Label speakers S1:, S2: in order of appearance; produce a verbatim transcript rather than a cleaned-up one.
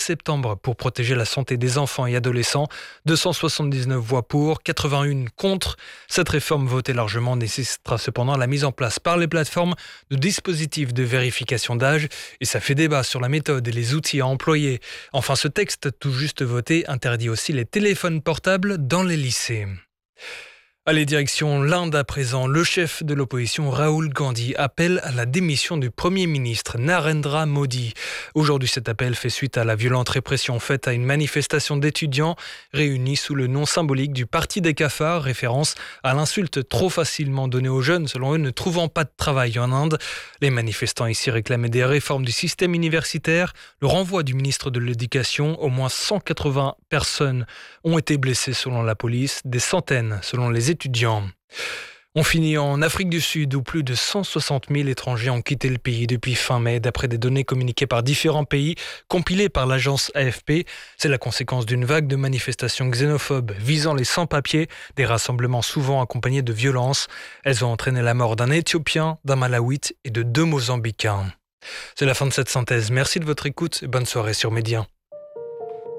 S1: septembre pour protéger la santé des enfants et adolescents. deux cent soixante-dix-neuf voix pour, quatre-vingt-un contre. Cette réforme votée largement nécessitera cependant la mise en place par les plateformes de dispositifs de vérification d'âge et ça fait débat sur la méthode et les outils à employer. Enfin, ce texte tout juste voté interdit aussi les téléphones portables dans les lycées. Allez, direction l'Inde à présent. Le chef de l'opposition, Rahul Gandhi, appelle à la démission du Premier ministre Narendra Modi. Aujourd'hui, cet appel fait suite à la violente répression faite à une manifestation d'étudiants réunis sous le nom symbolique du Parti des cafards, référence à l'insulte trop facilement donnée aux jeunes, selon eux, ne trouvant pas de travail en Inde. Les manifestants ici réclamaient des réformes du système universitaire, le renvoi du ministre de l'Éducation. Au moins cent quatre-vingts personnes ont été blessées selon la police, des centaines selon les étudiants. On finit en Afrique du Sud où plus de cent soixante mille étrangers ont quitté le pays depuis fin mai, d'après des données communiquées par différents pays, compilées par l'agence A F P. C'est la conséquence d'une vague de manifestations xénophobes visant les sans-papiers, des rassemblements souvent accompagnés de violences. Elles ont entraîné la mort d'un Éthiopien, d'un Malawite et de deux Mozambicains. C'est la fin de cette synthèse. Merci de votre écoute et bonne soirée sur Média.